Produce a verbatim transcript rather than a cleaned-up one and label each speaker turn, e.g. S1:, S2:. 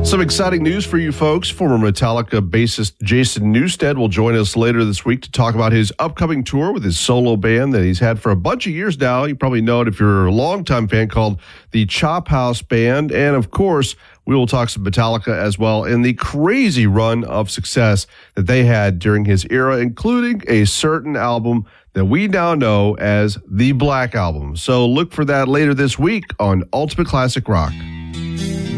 S1: Some exciting news for you folks. Former Metallica bassist Jason Newsted will join us later this week to talk about his upcoming tour with his solo band that he's had for a bunch of years now. You probably know it if you're a longtime fan, called the Chop House Band. And of course, we will talk some Metallica as well and the crazy run of success that they had during his era, including a certain album that we now know as the Black Album. So look for that later this week on Ultimate Classic Rock.